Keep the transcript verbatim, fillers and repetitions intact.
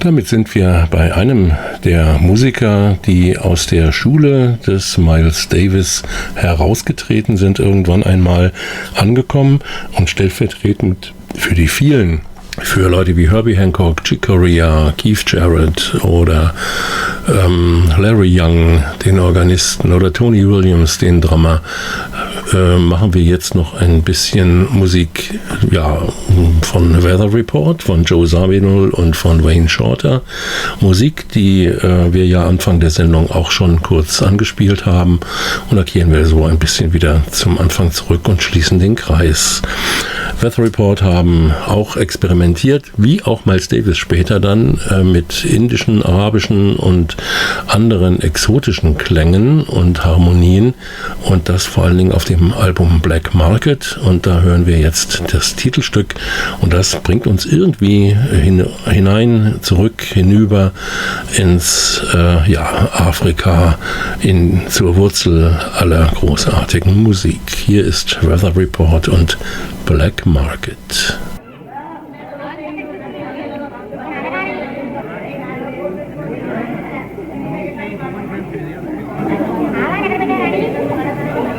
Damit sind wir bei einem der Musiker, die aus der Schule des Miles Davis herausgetreten sind, irgendwann einmal angekommen und stellvertretend für die vielen, für Leute wie Herbie Hancock, Chick Corea, Keith Jarrett oder ähm, Larry Young, den Organisten, oder Tony Williams, den Drummer, äh, machen wir jetzt noch ein bisschen Musik, ja, von Weather Report, von Joe Zawinul und von Wayne Shorter. Musik, die äh, wir ja Anfang der Sendung auch schon kurz angespielt haben. Und da kehren wir so ein bisschen wieder zum Anfang zurück und schließen den Kreis. Weather Report haben auch experimentiert, wie auch Miles Davis später dann, äh, mit indischen, arabischen und anderen exotischen Klängen und Harmonien, und das vor allen Dingen auf dem Album Black Market, und da hören wir jetzt das Titelstück, und das bringt uns irgendwie hin, hinein, zurück, hinüber ins äh, ja, Afrika, in, zur Wurzel aller großartigen Musik. Hier ist Weather Report und Black Market.